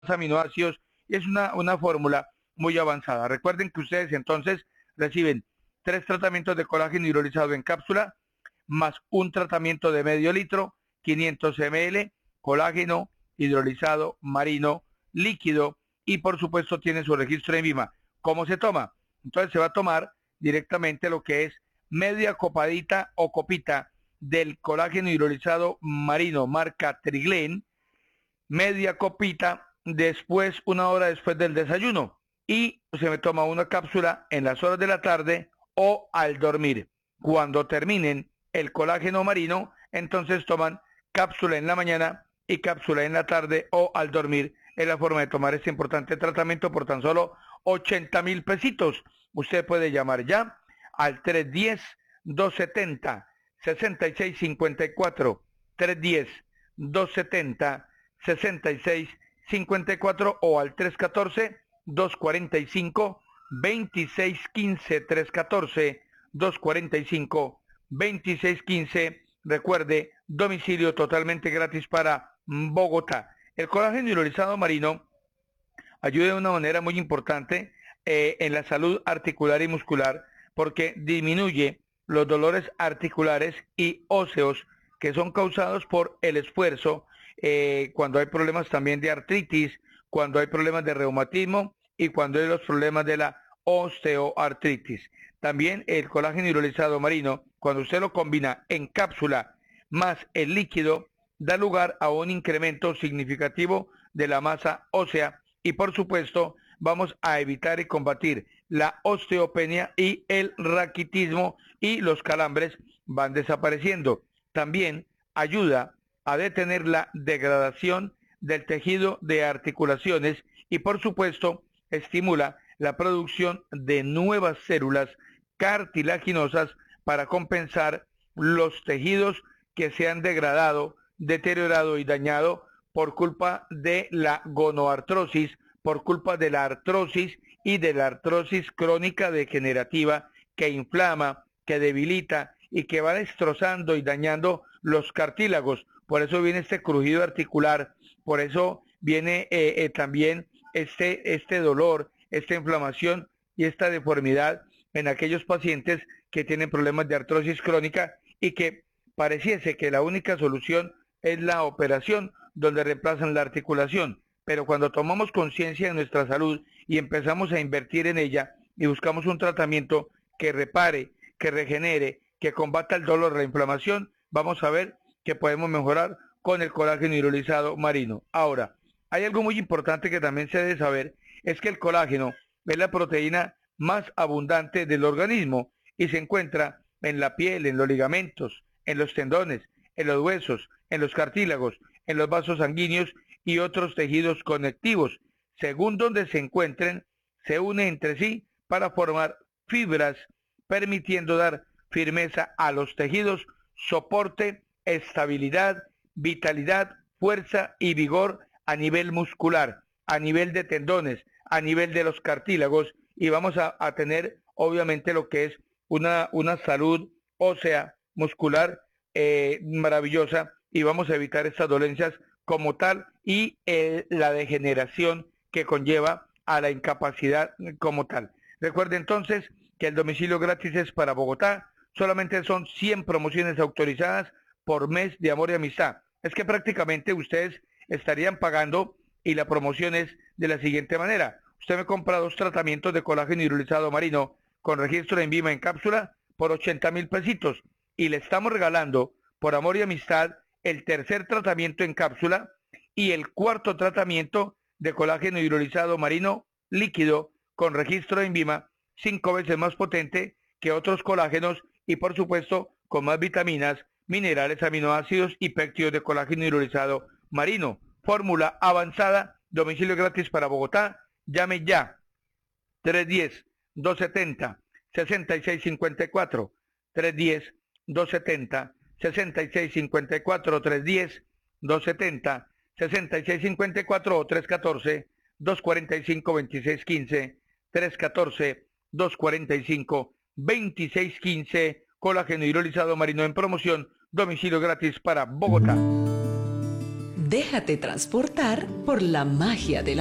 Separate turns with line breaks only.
aminoácidos y es una fórmula muy avanzada. Recuerden que ustedes entonces reciben 3 tratamientos de colágeno hidrolizado en cápsula, más un tratamiento de medio litro, 500 ml, colágeno hidrolizado marino líquido y por supuesto tiene su registro en Vima. ¿Cómo se toma? Entonces se va a tomar directamente lo que es media copadita o copita del colágeno hidrolizado marino marca Triglen, media copita después, 1 hora después del desayuno. Y se me toma una cápsula en las horas de la tarde o al dormir. Cuando terminen el colágeno marino, entonces toman cápsula en la mañana y cápsula en la tarde o al dormir. Es la forma de tomar este importante tratamiento por tan solo 80,000 pesitos. Usted puede llamar ya al 310-270-6654. 310-270-6654 o al 314-245-2615. 314-245-2615. Recuerde, domicilio totalmente gratis para Bogotá. El colágeno hidrolizado marino ayuda de una manera muy importante en la salud articular y muscular porque disminuye los dolores articulares y óseos que son causados por el esfuerzo, cuando hay problemas también de artritis, cuando hay problemas de reumatismo y cuando hay los problemas de la osteoartritis. También el colágeno hidrolizado marino, cuando usted lo combina en cápsula más el líquido, da lugar a un incremento significativo de la masa ósea y por supuesto vamos a evitar y combatir la osteopenia y el raquitismo y los calambres van desapareciendo. También ayuda a detener la degradación del tejido de articulaciones y por supuesto estimula la producción de nuevas células cartilaginosas para compensar los tejidos que se han degradado, deteriorado y dañado por culpa de la gonoartrosis, por culpa de la artrosis y de la artrosis crónica degenerativa que inflama, que debilita y que va destrozando y dañando los cartílagos. Por eso viene este crujido articular, por eso viene también este dolor, esta inflamación y esta deformidad en aquellos pacientes que tienen problemas de artrosis crónica y que pareciese que la única solución es la operación donde reemplazan la articulación. Pero cuando tomamos conciencia de nuestra salud y empezamos a invertir en ella y buscamos un tratamiento que repare, que regenere, que combata el dolor, la inflamación, vamos a ver que podemos mejorar con el colágeno hidrolizado marino. Ahora, hay algo muy importante que también se debe saber, es que el colágeno es la proteína más abundante del organismo y se encuentra en la piel, en los ligamentos, en los tendones, en los huesos, en los cartílagos, en los vasos sanguíneos y otros tejidos conectivos. Según donde se encuentren, se unen entre sí para formar fibras, permitiendo dar firmeza a los tejidos, soporte, estabilidad, vitalidad, fuerza y vigor a nivel muscular, a nivel de tendones, a nivel de los cartílagos y vamos a tener obviamente lo que es una salud ósea, muscular maravillosa y vamos a evitar estas dolencias como tal y la degeneración que conlleva a la incapacidad como tal. Recuerde entonces que el domicilio gratis es para Bogotá, solamente son 100 promociones autorizadas por mes de amor y amistad. Es que prácticamente ustedes estarían pagando y la promoción es de la siguiente manera. Usted me compra 2 tratamientos de colágeno hidrolizado marino con registro en Vima en cápsula por 80,000 pesitos y le estamos regalando por amor y amistad el tercer tratamiento en cápsula y el cuarto tratamiento de colágeno hidrolizado marino líquido con registro en Vima 5 veces más potente que otros colágenos y por supuesto con más vitaminas, minerales, aminoácidos y péptidos de colágeno hidrolizado marino. Fórmula avanzada, domicilio gratis para Bogotá. Llame ya. 310-270-6654. 310-270-6654. 310-270-6654 o 314-245-2615. 314-245-2615. Colágeno hidrolizado marino en promoción. Domicilio gratis para Bogotá.
Déjate transportar por la magia de